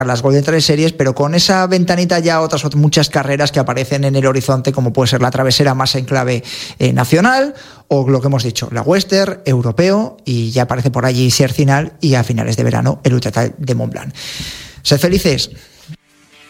las Golden Trail Series, pero con esa ventanita ya otras muchas carreras que aparecen en el horizonte, como puede ser la Travesera más en clave nacional, o lo que hemos dicho, la Western, Europeo, y ya aparece por allí Siercinal, y a finales de verano el Ultra Trail de Mont Blanc. Sed felices.